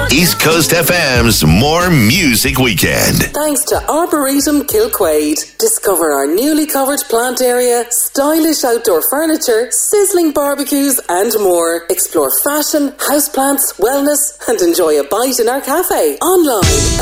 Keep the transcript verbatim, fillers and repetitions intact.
East Coast F M's More Music Weekend. Thanks to Arboretum Kilquade. Discover our newly covered plant area, stylish outdoor furniture, sizzling barbecues and more. Explore fashion, houseplants, wellness and enjoy a bite in our cafe. Online